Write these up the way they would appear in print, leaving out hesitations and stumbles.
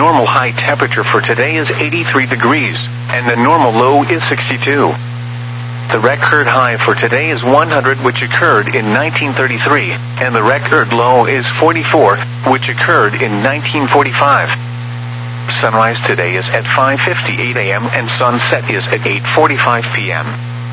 normal high temperature for today is 83 degrees, and the normal low is 62. The record high for today is 100, which occurred in 1933, and the record low is 44, which occurred in 1945. Sunrise today is at 5:58 a.m. and sunset is at 8:45 p.m.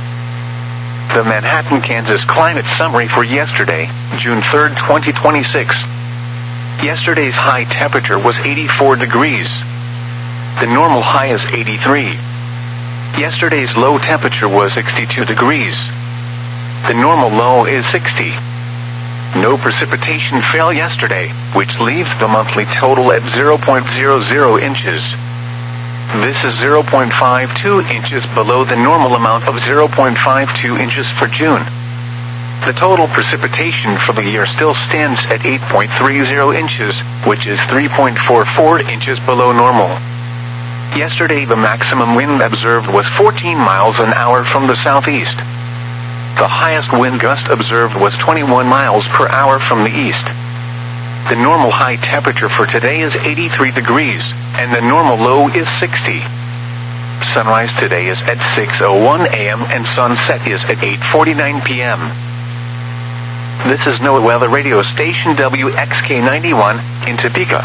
The Manhattan, Kansas climate summary for yesterday, June 3, 2026. Yesterday's high temperature was 84 degrees. The normal high is 83. Yesterday's low temperature was 62 degrees. The normal low is 60. No precipitation fell yesterday, which leaves the monthly total at 0.00 inches. This is 0.52 inches below the normal amount of 0.52 inches for June. The total precipitation for the year still stands at 8.30 inches, which is 3.44 inches below normal. Yesterday the maximum wind observed was 14 miles an hour from the southeast. The highest wind gust observed was 21 miles per hour from the east. The normal high temperature for today is 83 degrees, and the normal low is 60. Sunrise today is at 6:01 a.m. and sunset is at 8:49 p.m. This is NOAA Weather Radio Station WXK91 in Topeka.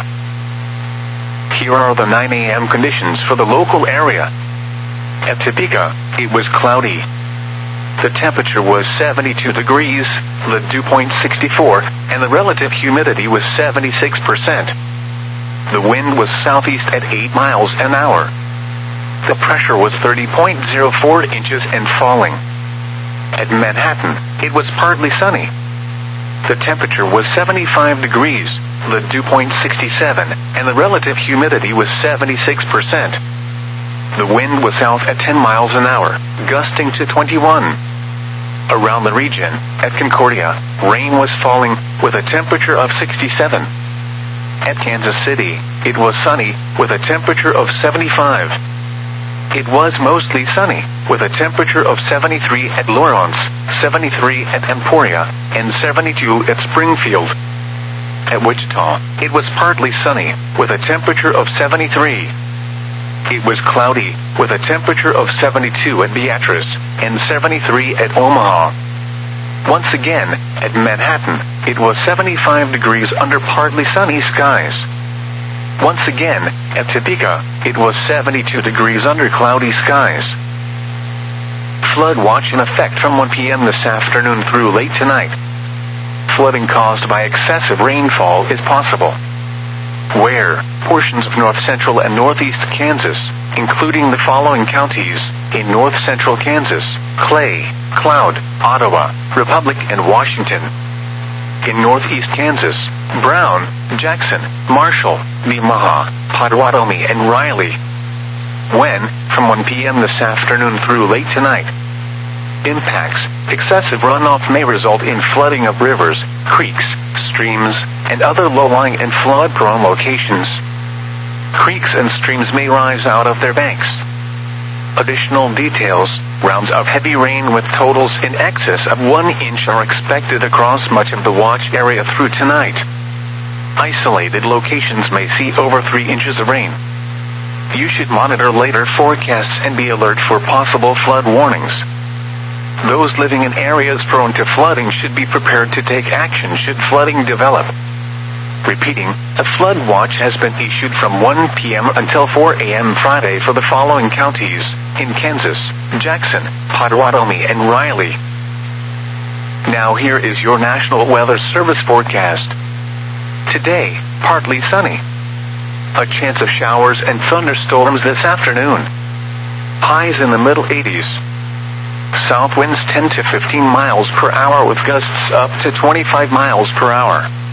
Here are the 9 a.m. conditions for the local area. At Topeka, it was cloudy. The temperature was 72 degrees, the dew point 64, and the relative humidity was 76%. The wind was southeast at 8 miles an hour. The pressure was 30.04 inches and falling. At Manhattan, it was partly sunny. The temperature was 75 degrees, the dew point 67, and the relative humidity was 76%. The wind was south at 10 miles an hour, gusting to 21. Around the region, at Concordia, rain was falling, with a temperature of 67. At Kansas City, it was sunny, with a temperature of 75. It was mostly sunny, with a temperature of 73 at Lawrence, 73 at Emporia, and 72 at Springfield. At Wichita, it was partly sunny, with a temperature of 73. It was cloudy, with a temperature of 72 at Beatrice, and 73 at Omaha. Once again, at Manhattan, it was 75 degrees under partly sunny skies. Once again, at Topeka, it was 72 degrees under cloudy skies. Flood watch in effect from 1 p.m. this afternoon through late tonight. Flooding caused by excessive rainfall is possible. Where portions of north central and northeast Kansas, including the following counties, in north central Kansas: Clay, Cloud, Ottawa, Republic, and Washington. In northeast Kansas: Brown, Jackson, Marshall, Nemaha, Potawatomi, and Riley. When, from 1 p.m. this afternoon through late tonight. Impacts: excessive runoff may result in flooding of rivers, creeks, streams, and other low-lying and flood-prone locations. Creeks and streams may rise out of their banks. Additional details: rounds of heavy rain with totals in excess of 1 inch are expected across much of the watch area through tonight. Isolated locations may see over 3 inches of rain. You should monitor later forecasts and be alert for possible flood warnings. Those living in areas prone to flooding should be prepared to take action should flooding develop. Repeating, a flood watch has been issued from 1 p.m. until 4 a.m. Friday for the following counties, in Kansas: Jackson, Potawatomi, and Riley. Now here is your National Weather Service forecast. Today, partly sunny. A chance of showers and thunderstorms this afternoon. Highs in the middle 80s. South winds 10 to 15 miles per hour with gusts up to 25 miles per hour.